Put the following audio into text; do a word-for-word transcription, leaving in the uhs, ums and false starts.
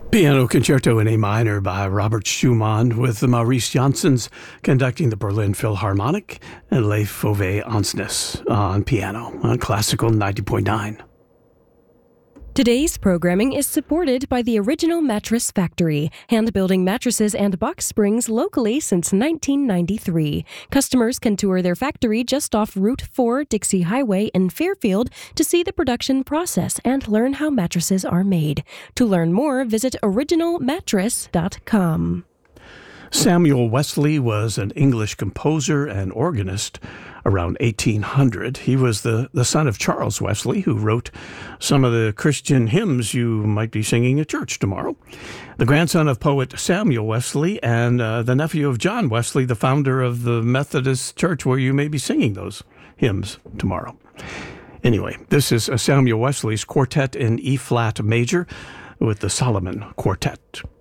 Piano Concerto in A minor by Robert Schumann, with Maurice Janssens conducting the Berlin Philharmonic and Leif Ove Ansnes on piano on Classical ninety point nine. Today's programming is supported by the Original Mattress Factory, hand-building mattresses and box springs locally since nineteen ninety-three. Customers can tour their factory just off Route four Dixie Highway in Fairfield to see the production process and learn how mattresses are made. To learn more, visit original mattress dot com. Samuel Wesley was an English composer and organist around eighteen hundred. He was the, the son of Charles Wesley, who wrote some of the Christian hymns you might be singing at church tomorrow. The grandson of poet Samuel Wesley and uh, the nephew of John Wesley, the founder of the Methodist Church where you may be singing those hymns tomorrow. Anyway, this is Samuel Wesley's quartet in E-flat major with the Solomon Quartet.